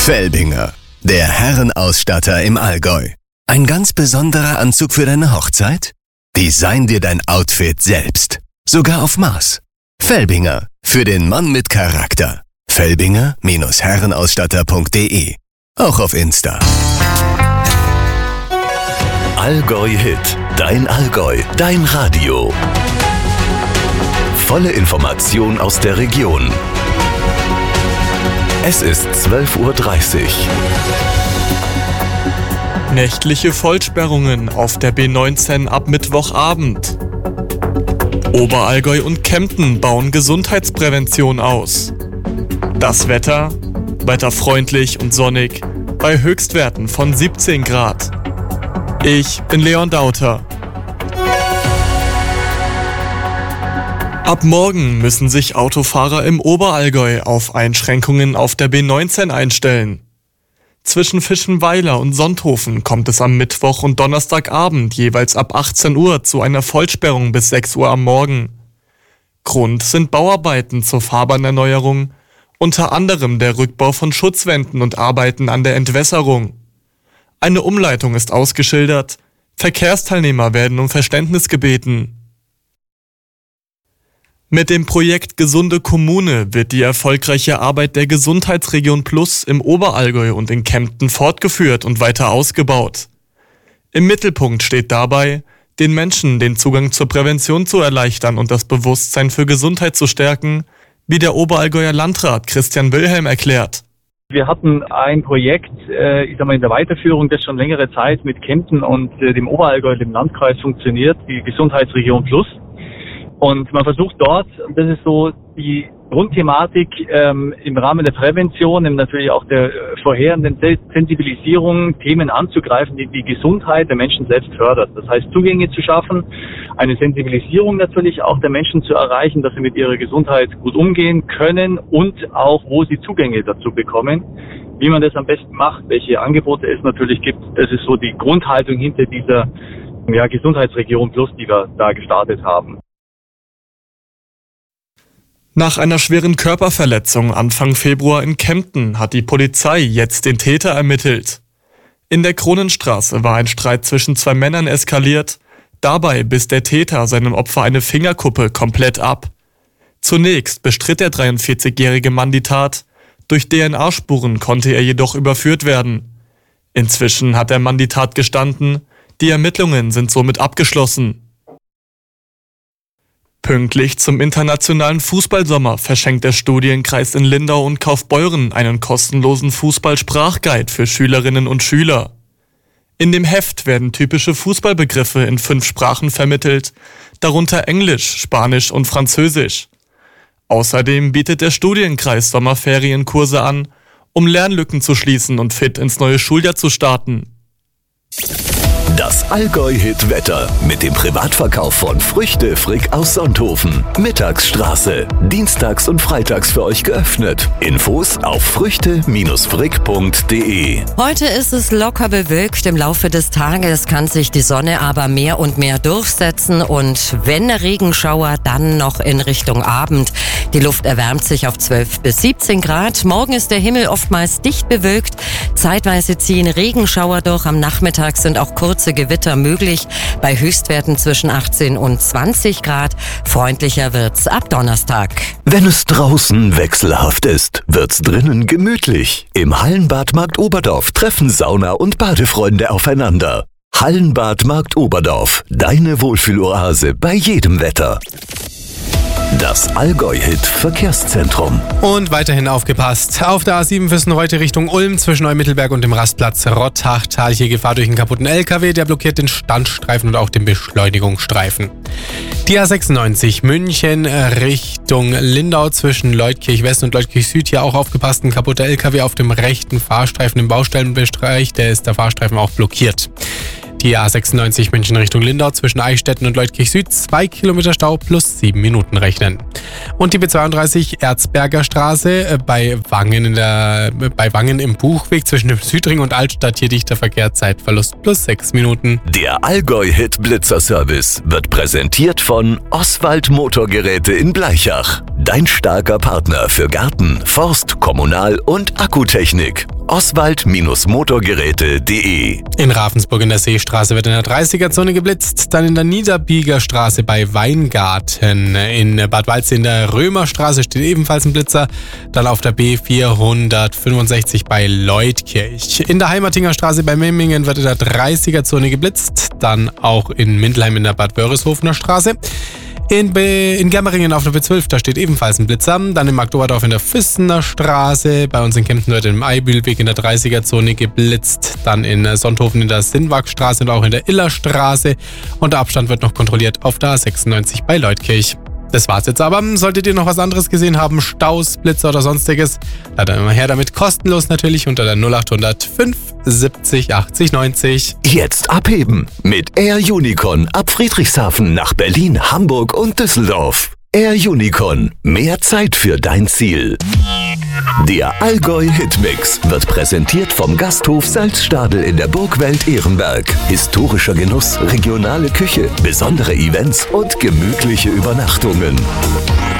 Felbinger, der Herrenausstatter im Allgäu. Ein ganz besonderer Anzug für deine Hochzeit? Design dir dein Outfit selbst. Sogar auf Maß. Felbinger, für den Mann mit Charakter. Felbinger-Herrenausstatter.de. Auch auf Insta. Allgäu Hit. Dein Allgäu. Dein Radio. Volle Information aus der Region. Es ist 12:30 Uhr. Nächtliche Vollsperrungen auf der B19 ab Mittwochabend. Oberallgäu und Kempten bauen Gesundheitsprävention aus. Das Wetter? Wetterfreundlich und sonnig, bei Höchstwerten von 17 Grad. Ich bin Leon Dauter. Ab morgen müssen sich Autofahrer im Oberallgäu auf Einschränkungen auf der B19 einstellen. Zwischen Fischenweiler und Sonthofen kommt es am Mittwoch und Donnerstagabend jeweils ab 18 Uhr zu einer Vollsperrung bis 6 Uhr am Morgen. Grund sind Bauarbeiten zur Fahrbahnerneuerung, unter anderem der Rückbau von Schutzwänden und Arbeiten an der Entwässerung. Eine Umleitung ist ausgeschildert, Verkehrsteilnehmer werden um Verständnis gebeten. Mit dem Projekt Gesunde Kommune wird die erfolgreiche Arbeit der Gesundheitsregion Plus im Oberallgäu und in Kempten fortgeführt und weiter ausgebaut. Im Mittelpunkt steht dabei, den Menschen den Zugang zur Prävention zu erleichtern und das Bewusstsein für Gesundheit zu stärken, wie der Oberallgäuer Landrat Christian Wilhelm erklärt. Wir hatten ein Projekt, in der Weiterführung, das schon längere Zeit mit Kempten und dem Oberallgäu, dem Landkreis funktioniert, die Gesundheitsregion Plus. Und man versucht dort, das ist so die Grundthematik im Rahmen der Prävention, natürlich auch der vorherenden Sensibilisierung, Themen anzugreifen, die die Gesundheit der Menschen selbst fördert. Das heißt, Zugänge zu schaffen, eine Sensibilisierung natürlich auch der Menschen zu erreichen, dass sie mit ihrer Gesundheit gut umgehen können und auch, wo sie Zugänge dazu bekommen. Wie man das am besten macht, welche Angebote es natürlich gibt, das ist so die Grundhaltung hinter dieser Gesundheitsregion Plus, die wir da gestartet haben. Nach einer schweren Körperverletzung Anfang Februar in Kempten hat die Polizei jetzt den Täter ermittelt. In der Kronenstraße war ein Streit zwischen zwei Männern eskaliert. Dabei biss der Täter seinem Opfer eine Fingerkuppe komplett ab. Zunächst bestritt der 43-jährige Mann die Tat. Durch DNA-Spuren konnte er jedoch überführt werden. Inzwischen hat der Mann die Tat gestanden. Die Ermittlungen sind somit abgeschlossen. Pünktlich zum internationalen Fußballsommer verschenkt der Studienkreis in Lindau und Kaufbeuren einen kostenlosen Fußball-Sprachguide für Schülerinnen und Schüler. In dem Heft werden typische Fußballbegriffe in 5 Sprachen vermittelt, darunter Englisch, Spanisch und Französisch. Außerdem bietet der Studienkreis Sommerferienkurse an, um Lernlücken zu schließen und fit ins neue Schuljahr zu starten. Das Allgäu-Hit-Wetter mit dem Privatverkauf von Früchte Frick aus Sonthofen. Mittagsstraße. Dienstags und freitags für euch geöffnet. Infos auf früchte-frick.de. Heute ist es locker bewölkt. Im Laufe des Tages kann sich die Sonne aber mehr und mehr durchsetzen. Und wenn Regenschauer, dann noch in Richtung Abend. Die Luft erwärmt sich auf 12 bis 17 Grad. Morgen ist der Himmel oftmals dicht bewölkt. Zeitweise ziehen Regenschauer durch. Am Nachmittag sind auch kurze Gewitter möglich, bei Höchstwerten zwischen 18 und 20 Grad. Freundlicher wird's ab Donnerstag. Wenn es draußen wechselhaft ist, wird's drinnen gemütlich. Im Hallenbad Markt Oberdorf treffen Sauna- und Badefreunde aufeinander. Hallenbad Markt Oberdorf, deine Wohlfühloase bei jedem Wetter. Das Allgäu-Hit-Verkehrszentrum. Und weiterhin aufgepasst. Auf der A7 Füssen-Reute Richtung Ulm zwischen Neumittelberg und dem Rastplatz Rottachtal. Hier Gefahr durch einen kaputten LKW. Der blockiert den Standstreifen und auch den Beschleunigungsstreifen. Die A96 München Richtung Lindau zwischen Leutkirch West und Leutkirch Süd. Hier auch aufgepasst. Ein kaputter LKW auf dem rechten Fahrstreifen im Baustellenbereich. Der ist der Fahrstreifen auch blockiert. Die A96 München Richtung Lindau zwischen Eichstätten und Leutkirch Süd 2 Kilometer Stau plus 7 Minuten rechnen. Und die B32 Erzberger Straße bei Wangen im Buchweg zwischen dem Südring und Altstadt hier dichter Verkehr, Zeitverlust plus 6 Minuten. Der Allgäu-Hit Blitzer Service wird präsentiert von Oswald Motorgeräte in Blaichach. Dein starker Partner für Garten, Forst, Kommunal- und Akkutechnik. oswald-motorgeräte.de. In Ravensburg in der Seestraße wird in der 30er-Zone geblitzt, dann in der Niederbiegerstraße bei Weingarten. In Bad Waldsee in der Römerstraße steht ebenfalls ein Blitzer, dann auf der B465 bei Leutkirch. In der Heimertinger Straße bei Memmingen wird in der 30er-Zone geblitzt, dann auch in Mindelheim in der Bad Wörisshofener Straße. In Germeringen auf der B12, da steht ebenfalls ein Blitzer. Dann in Marktoberdorf in der Füssener Straße. Bei uns in Kempten wird im Eibühlweg in der 30er-Zone geblitzt. Dann in Sonthofen in der Sinnwagstraße und auch in der Illerstraße. Und der Abstand wird noch kontrolliert auf der A96 bei Leutkirch. Das war's jetzt aber. Solltet ihr noch was anderes gesehen haben, Staus, Blitzer oder sonstiges, dann immer her damit, kostenlos natürlich unter der 0800 570 80 90. Jetzt abheben mit Air Unicorn ab Friedrichshafen nach Berlin, Hamburg und Düsseldorf. Air Unicorn, mehr Zeit für dein Ziel. Der Allgäu Hitmix wird präsentiert vom Gasthof Salzstadel in der Burgwelt Ehrenberg. Historischer Genuss, regionale Küche, besondere Events und gemütliche Übernachtungen.